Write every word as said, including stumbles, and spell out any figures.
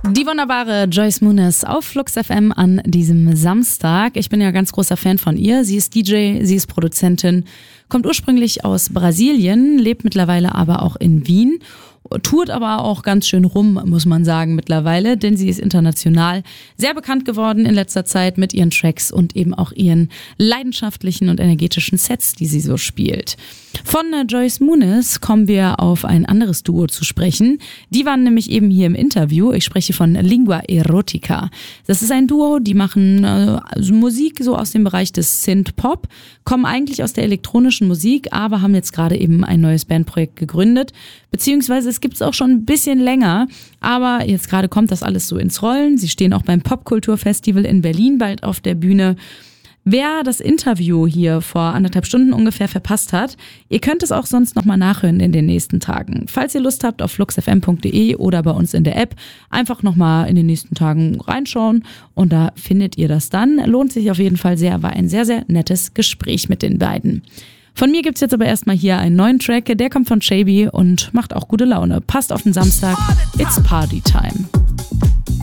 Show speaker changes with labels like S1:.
S1: Die wunderbare Joyce Muniz auf Flux F M an diesem Samstag. Ich bin ja ganz großer Fan von ihr. Sie ist D J, sie ist Produzentin, kommt ursprünglich aus Brasilien, lebt mittlerweile aber auch in Wien. Tourt aber auch ganz schön rum, muss man sagen, mittlerweile, denn sie ist international sehr bekannt geworden in letzter Zeit mit ihren Tracks und eben auch ihren leidenschaftlichen und energetischen Sets, die sie so spielt. Von Joyce Muniz kommen wir auf ein anderes Duo zu sprechen. Die waren nämlich eben hier im Interview. Ich spreche von Lingua Erotica. Das ist ein Duo, die machen äh, also Musik so aus dem Bereich des Synth-Pop, kommen eigentlich aus der elektronischen Musik, aber haben jetzt gerade eben ein neues Bandprojekt gegründet, beziehungsweise es gibt es auch schon ein bisschen länger, aber jetzt gerade kommt das alles so ins Rollen. Sie stehen auch beim Popkulturfestival in Berlin bald auf der Bühne. Wer das Interview hier vor anderthalb Stunden ungefähr verpasst hat, ihr könnt es auch sonst nochmal nachhören in den nächsten Tagen. Falls ihr Lust habt, auf fluxfm punkt de oder bei uns in der App einfach nochmal in den nächsten Tagen reinschauen und da findet ihr das dann. Lohnt sich auf jeden Fall sehr, war ein sehr, sehr nettes Gespräch mit den beiden. Von mir gibt's jetzt aber erstmal hier einen neuen Track, der kommt von Shaby und macht auch gute Laune. Passt auf den Samstag, it's Party Time.